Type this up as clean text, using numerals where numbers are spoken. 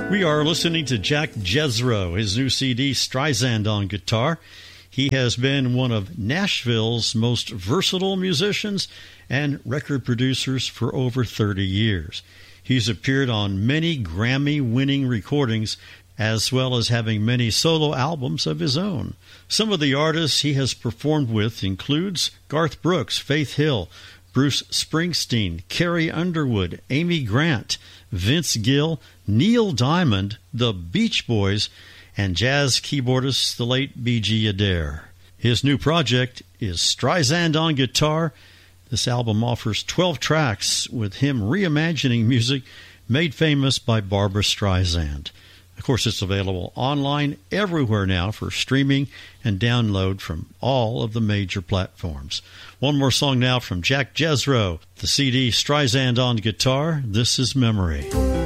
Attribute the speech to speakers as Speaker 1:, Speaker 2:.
Speaker 1: We are listening to Jack Jezro, his new CD, Streisand on Guitar. He has been one of Nashville's most versatile musicians and record producers for over 30 years. He's appeared on many Grammy-winning recordings, as well as having many solo albums of his own. Some of the artists he has performed with includes Garth Brooks, Faith Hill, Bruce Springsteen, Carrie Underwood, Amy Grant, Vince Gill, Neil Diamond, the Beach Boys, and jazz keyboardist the late B.G. Adair. His new project is Streisand on Guitar. This album offers 12 tracks with him reimagining music made famous by Barbra Streisand. Of course, it's available online everywhere now for streaming and download from all of the major platforms. One more song now from Jack Jezro, the CD Streisand on Guitar. This is Memory.